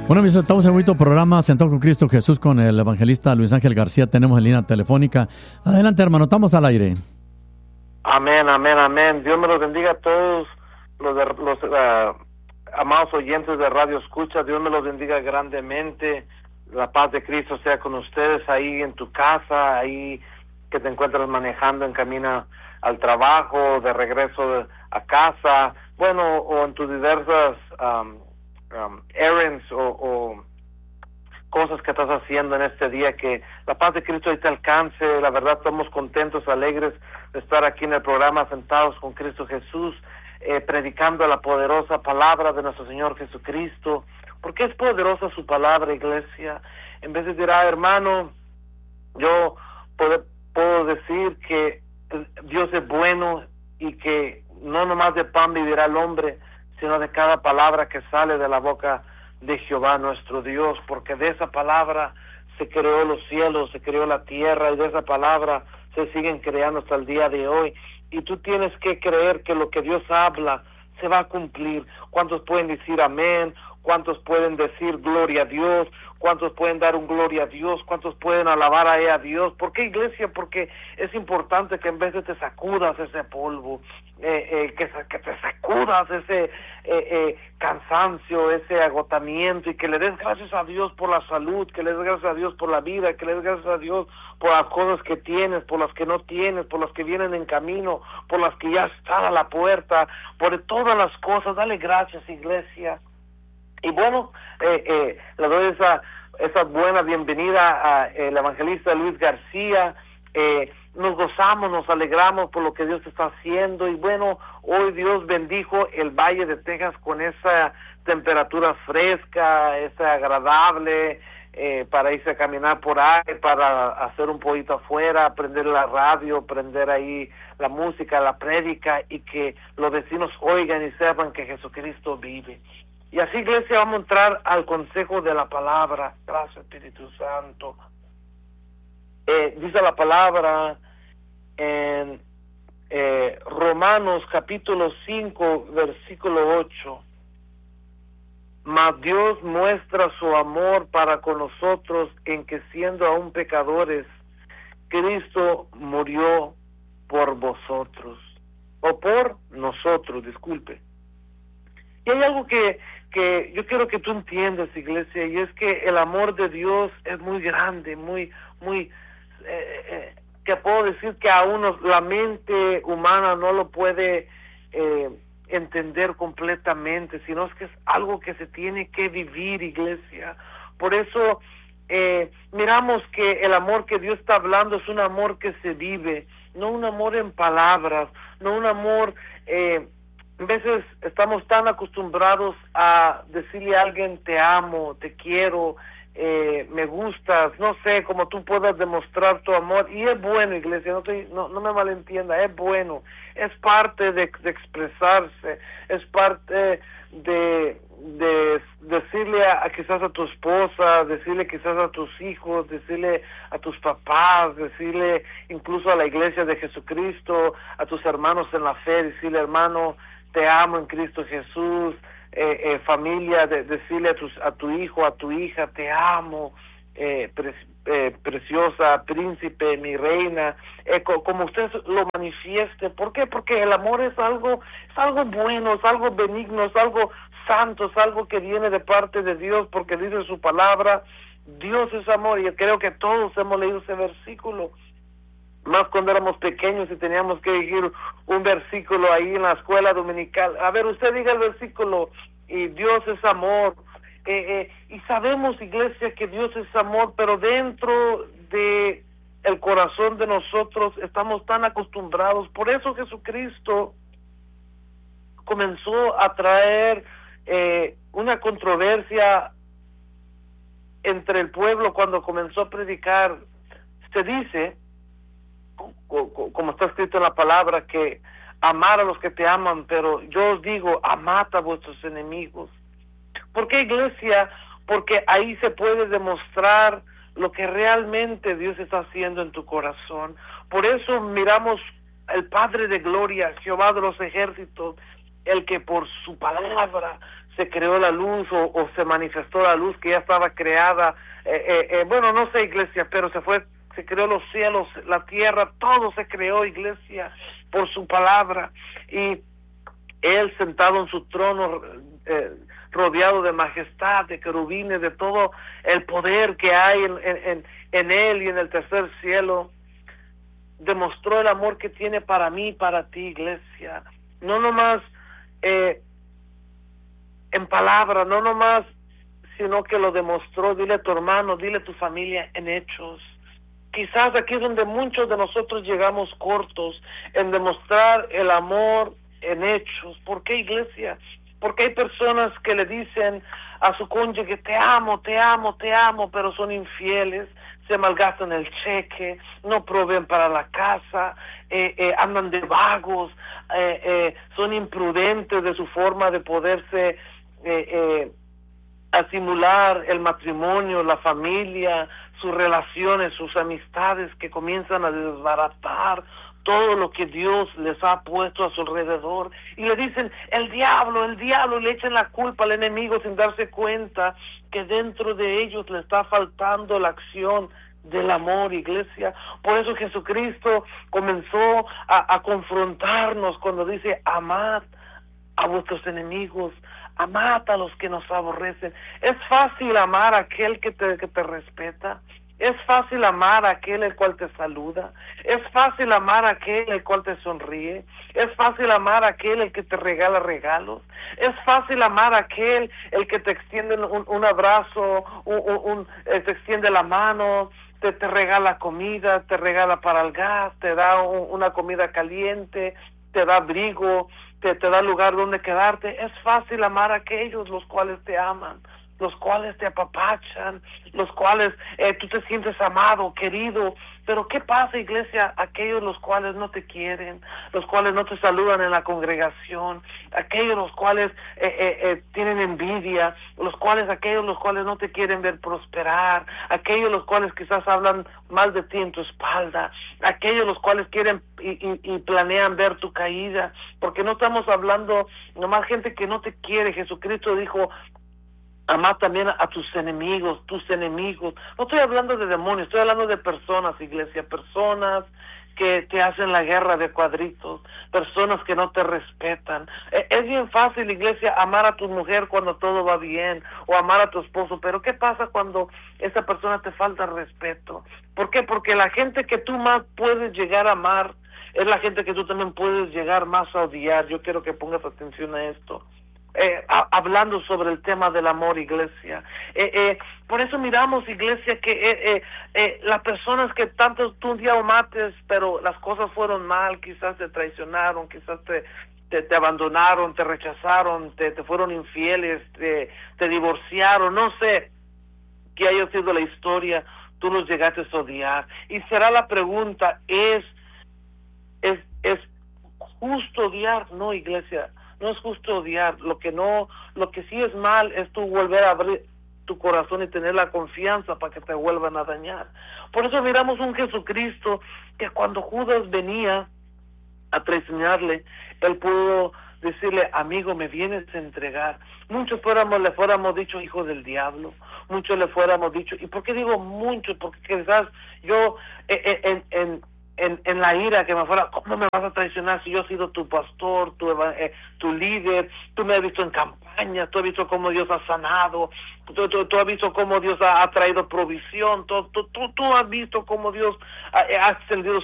Bueno, mis estamos en nuestro programa Sentado con Cristo Jesús con el evangelista Luis Ángel García. Tenemos en línea telefónica. Adelante, hermano, estamos al aire. Amén, amén, amén. Dios me los bendiga a todos los amados oyentes de Radio Escucha. Dios me los bendiga grandemente. La paz de Cristo sea con ustedes ahí en tu casa, ahí que te encuentras manejando en camino al trabajo, de regreso a casa, bueno, o en tus diversas errands o cosas que estás haciendo en este día, que la paz de Cristo ahí te alcance. La verdad estamos contentos, alegres de estar aquí en el programa Sentados con Cristo Jesús, predicando la poderosa palabra de nuestro Señor Jesucristo, porque es poderosa su palabra, iglesia. En vez de decir, hermano, yo puedo decir que Dios es bueno y que no nomás de pan vivirá el hombre, sino de cada palabra que sale de la boca de Jehová nuestro Dios, porque de esa palabra se creó los cielos, se creó la tierra, y de esa palabra se siguen creando hasta el día de hoy. Y tú tienes que creer que lo que Dios habla se va a cumplir. ¿Cuántos pueden decir amén? ¿Cuántos pueden decir gloria a Dios? ¿Cuántos pueden dar un gloria a Dios? ¿Cuántos pueden alabar a Dios? ¿Por qué, iglesia? Porque es importante que en vez de te sacudas ese polvo, que te sacudas ese cansancio, ese agotamiento, y que le des gracias a Dios por la salud, que le des gracias a Dios por la vida, que le des gracias a Dios por las cosas que tienes, por las que no tienes, por las que vienen en camino, por las que ya están a la puerta, por todas las cosas. Dale gracias, iglesia. Y bueno, le doy esa buena bienvenida a el evangelista Luis García. Nos gozamos, nos alegramos por lo que Dios está haciendo. Y bueno, hoy Dios bendijo el Valle de Texas con esa temperatura fresca, esa agradable, para irse a caminar por ahí, para hacer un poquito afuera, prender la radio, prender ahí la música, la prédica, y que los vecinos oigan y sepan que Jesucristo vive. Y así, iglesia, vamos a entrar al consejo de la palabra. Gracias, Espíritu Santo. Dice la palabra en Romanos capítulo 5, versículo 8. Mas Dios muestra su amor para con nosotros en que, siendo aún pecadores, Cristo murió por vosotros, o por nosotros, disculpe. Y hay algo que yo quiero que tú entiendas, iglesia, y es que el amor de Dios es muy grande, muy que puedo decir que aún la mente humana no lo puede entender completamente, sino es que es algo que se tiene que vivir, iglesia. Por eso miramos que el amor que Dios está hablando es un amor que se vive, no un amor en palabras, no un amor... A veces estamos tan acostumbrados a decirle a alguien te amo, te quiero, me gustas, no sé, como tú puedas demostrar tu amor. Y es bueno, iglesia, no me malentienda, es bueno, es parte de expresarse, es parte de decirle quizás a tu esposa, decirle quizás a tus hijos, decirle a tus papás, decirle incluso a la iglesia de Jesucristo, a tus hermanos en la fe, decirle, hermano, te amo en Cristo Jesús. Familia, decirle a tu hijo, a tu hija, te amo, preciosa, príncipe, mi reina, como usted lo manifieste. ¿Por qué? Porque el amor es algo bueno, es algo benigno, es algo santo, es algo que viene de parte de Dios, porque dice su palabra, Dios es amor. Y creo que todos hemos leído ese versículo, más cuando éramos pequeños y teníamos que elegir un versículo ahí en la escuela dominical. A ver, usted diga el versículo, y Dios es amor. Y sabemos, iglesia, que Dios es amor, pero dentro de el corazón de nosotros estamos tan acostumbrados. Por eso Jesucristo comenzó a traer una controversia entre el pueblo cuando comenzó a predicar. Se dice, como está escrito en la palabra, que amar a los que te aman, pero yo os digo, amad a vuestros enemigos. ¿Por qué, iglesia? Porque ahí se puede demostrar lo que realmente Dios está haciendo en tu corazón. Por eso miramos el Padre de gloria, Jehová de los ejércitos, el que por su palabra se creó la luz o se manifestó la luz que ya estaba creada. Bueno, no sé, iglesia, pero se creó los cielos, la tierra, todo se creó, iglesia, por su palabra. Y Él sentado en su trono, rodeado de majestad, de querubines, de todo el poder que hay en Él y en el tercer cielo, demostró el amor que tiene para mí y para ti, iglesia. No nomás en palabra, no nomás, sino que lo demostró. Dile a tu hermano, dile a tu familia en hechos. Quizás aquí es donde muchos de nosotros llegamos cortos, en demostrar el amor en hechos. ¿Por qué, iglesia? Porque hay personas que le dicen a su cónyuge, te amo, te amo, te amo, pero son infieles, se malgastan el cheque, no proveen para la casa, andan de vagos, son imprudentes de su forma de poderse asimular el matrimonio, la familia, sus relaciones, sus amistades, que comienzan a desbaratar todo lo que Dios les ha puesto a su alrededor, y le dicen, el diablo, le echan la culpa al enemigo sin darse cuenta que dentro de ellos le está faltando la acción del amor, iglesia. Por eso Jesucristo comenzó a confrontarnos cuando dice, amad a vuestros enemigos, amad a los que nos aborrecen. Es fácil amar a aquel que te respeta. Es fácil amar a aquel el cual te saluda. Es fácil amar a aquel el cual te sonríe. Es fácil amar a aquel el que te regala regalos. Es fácil amar a aquel el que te extiende un abrazo, te extiende la mano, te regala comida, te regala para el gas, te da una comida caliente, te da abrigo, te da lugar donde quedarte. Es fácil amar a aquellos los cuales te aman, los cuales te apapachan, los cuales tú te sientes amado, querido. Pero ¿qué pasa, iglesia? Aquellos los cuales no te quieren, los cuales no te saludan en la congregación, aquellos los cuales tienen envidia, aquellos los cuales no te quieren ver prosperar, aquellos los cuales quizás hablan mal de ti en tu espalda, aquellos los cuales quieren y planean ver tu caída, porque no estamos hablando nomás gente que no te quiere. Jesucristo dijo, amad también a tus enemigos. No estoy hablando de demonios, estoy hablando de personas, iglesia, personas que te hacen la guerra de cuadritos, personas que no te respetan. Es bien fácil, iglesia, amar a tu mujer cuando todo va bien, o amar a tu esposo, pero ¿qué pasa cuando esa persona te falta respeto? ¿Por qué? Porque la gente que tú más puedes llegar a amar es la gente que tú también puedes llegar más a odiar. Yo quiero que pongas atención a esto. Hablando sobre el tema del amor, iglesia. Por eso miramos, iglesia, que las personas que tanto tú un día amates, pero las cosas fueron mal, quizás te traicionaron, quizás te abandonaron, te rechazaron, te fueron infieles, te divorciaron, no sé qué haya sido la historia, tú los llegaste a odiar. Y será la pregunta, ¿es justo odiar? No, iglesia, no es justo odiar. Lo que sí es mal es tú volver a abrir tu corazón y tener la confianza para que te vuelvan a dañar. Por eso miramos un Jesucristo que cuando Judas venía a traicionarle, él pudo decirle, amigo, me vienes a entregar. Muchos le fuéramos dicho hijo del diablo, muchos le fuéramos dicho, ¿y por qué digo muchos? Porque quizás yo en la ira que me fuera, ¿cómo me vas a traicionar si yo he sido tu pastor, tu líder? Tú me has visto en campaña, tú has visto cómo Dios ha sanado, tú has visto cómo Dios ha traído provisión, tú has visto cómo Dios ha extendido